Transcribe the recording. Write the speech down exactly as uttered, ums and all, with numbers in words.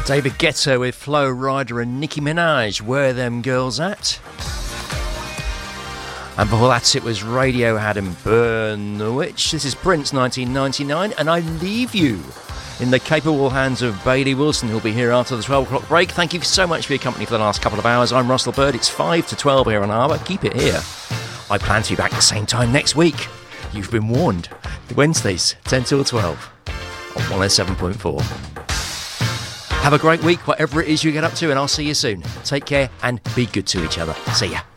David Guetta with Flo Rida and Nicki Minaj, Where Them Girls At? And before that, it was Radiohead and Burn the Witch. This is Prince nineteen ninety-nine, and I leave you in the capable hands of Bailey Wilson, who'll be here after the twelve o'clock break. Thank you so much for your company for the last couple of hours. I'm Russell Bird. It's five to twelve here on Harbour. Keep it here. I plan to be back the same time next week. You've been warned. Wednesdays, ten till twelve on one oh seven point four. Have a great week, whatever it is you get up to, and I'll see you soon. Take care and be good to each other. See ya.